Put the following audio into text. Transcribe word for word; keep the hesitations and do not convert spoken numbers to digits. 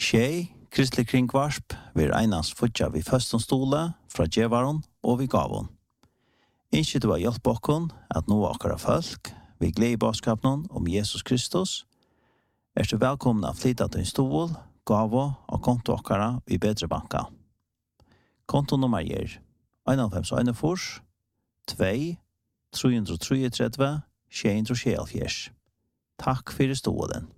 Tjej, kristelig kringvarsp, vi einans futja vi førstom stola, fra djevaron og vi gavon. Innskje du har hjelp okkon at nå akkara folk, vi gled i baskapnon om Jesus Kristus, er du velkommen å flytta til en stol, gavo og konto akkara i bedre banka. Kontonummer er en fem en fors, to, tre tre tre, sju tre sju. Takk for stolen.